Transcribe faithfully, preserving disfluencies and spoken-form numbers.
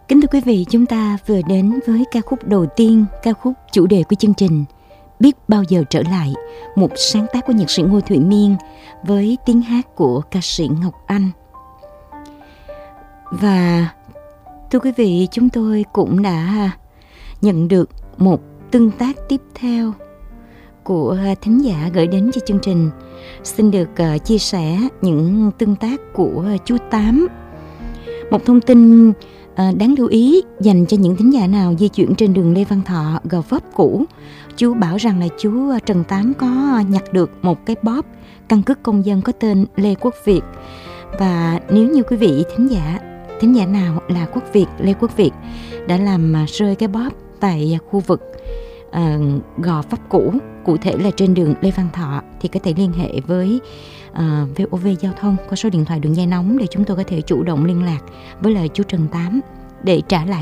Kính thưa quý vị, chúng ta vừa đến với ca khúc đầu tiên, ca khúc chủ đề của chương trình Biết Bao Giờ Trở Lại, một sáng tác của nhạc sĩ Ngô Thụy Miên với tiếng hát của ca sĩ Ngọc Anh. Và thưa quý vị, chúng tôi cũng đã nhận được một tương tác tiếp theo của thính giả gửi đến cho chương trình. Xin được uh, chia sẻ những tương tác của chú Tám. Một thông tin uh, đáng lưu ý dành cho những thính giả nào di chuyển trên đường Lê Văn Thọ, Gò Vấp cũ. Chú bảo rằng là chú Trần Tám có nhặt được một cái bóp căn cước công dân có tên Lê Quốc Việt. Và nếu như quý vị thính giả thính giả nào là Quốc Việt, Lê Quốc Việt đã làm rơi cái bóp tại khu vực uh, Gò Vấp cũ, cụ thể là trên đường Lê Văn Thọ, thì có thể liên hệ với uh, vê o vê Giao thông qua số điện thoại đường dây nóng để chúng tôi có thể chủ động liên lạc với lại chú Trần Tám để trả lại